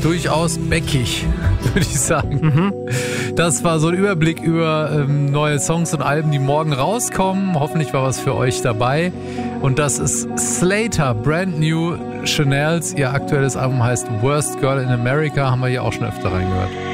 durchaus bäckig, würde ich sagen. Das war so ein Überblick über neue Songs und Alben, die morgen rauskommen. Hoffentlich war was für euch dabei. Und das ist Slater, Brand New Chanels. Ihr aktuelles Album heißt Worst Girl in America. Haben wir hier auch schon öfter reingehört.